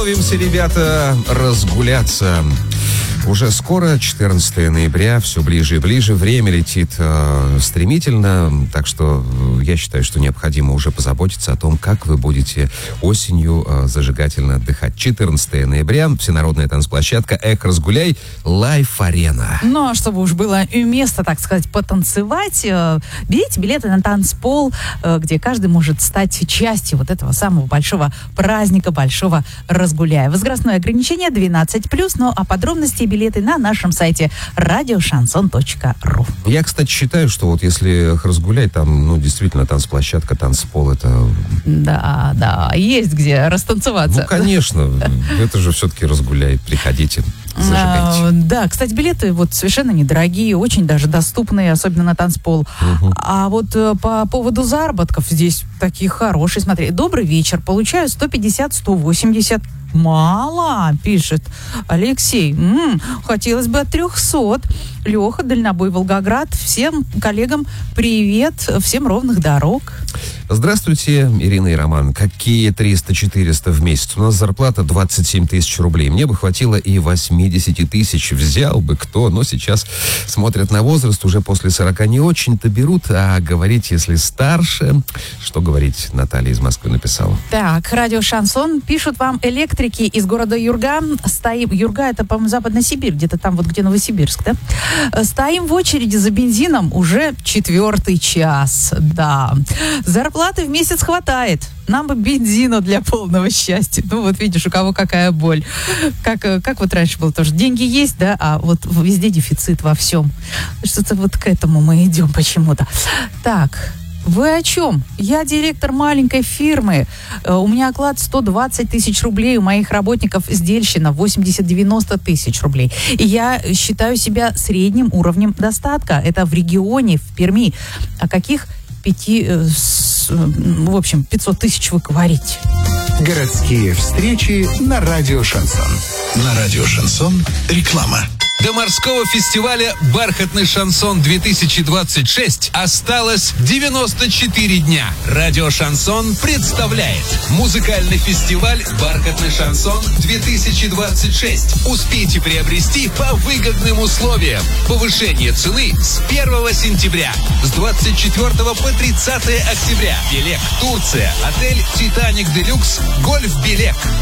Готовимся, ребята, разгуляться. Уже скоро, 14 ноября, все ближе и ближе. Время летит стремительно, так что я считаю, что необходимо уже позаботиться о том, как вы будете осенью зажигательно отдыхать. 14 ноября, всенародная танцплощадка «Эх, разгуляй», Лайф-арена. Ну, а чтобы уж было место, так сказать, потанцевать, берите билеты на танцпол, где каждый может стать частью вот этого самого большого праздника, большого разгуляя. Возрастное ограничение 12+, ну а подробности и билеты на нашем сайте radioshanson.ru. Я, кстати, считаю, что вот если их разгулять, там, ну, действительно, танцплощадка, танцпол, это... Да, есть где растанцеваться. Ну, конечно, это же все-таки разгуляй, приходите. Зажигайте. Да, кстати, билеты вот совершенно недорогие, очень даже доступные, особенно на танцпол. А вот по поводу заработков здесь такие хорошие. Смотри, добрый вечер, получаю 150-180. Мало, пишет Алексей. Хотелось бы от 300. Леха, дальнобой, Волгоград. Всем коллегам привет, всем ровных дорог. Здравствуйте, Ирина и Роман. Какие 300-400 в месяц? У нас зарплата 27 тысяч рублей. Мне бы хватило и 80 тысяч. Взял бы кто, но сейчас смотрят на возраст. Уже после 40 не очень-то берут. А говорить, если старше... Что говорить, Наталья из Москвы написала. Так, радио «Шансон». Пишут вам электрики из города Юрга. Стоим... Юрга — это, по-моему, Западная Сибирь. Где-то там, вот где Новосибирск, да? Стоим в очереди за бензином уже 4-й час. Да. Зарплаты в месяц хватает. Нам бы бензина для полного счастья. Ну, вот видишь, у кого какая боль. Как вот раньше было тоже. Деньги есть, да, а вот везде дефицит во всем. Что-то вот к этому мы идем почему-то. Так, вы о чем? Я директор маленькой фирмы. У меня оклад 120 тысяч рублей. У моих работников сдельщина 80-90 тысяч рублей. И я считаю себя средним уровнем достатка. Это в регионе, в Перми. О каких 500 тысяч вы говорите? Городские встречи на радио «Шансон». На радио «Шансон» реклама. До морского фестиваля «Бархатный шансон-2026» осталось 94 дня. Радио «Шансон» представляет музыкальный фестиваль «Бархатный шансон-2026». Успейте приобрести по выгодным условиям. Повышение цены с 1 сентября. С 24 по 30 октября. Белек, Турция. Отель «Титаник Делюкс», Гольф Белек.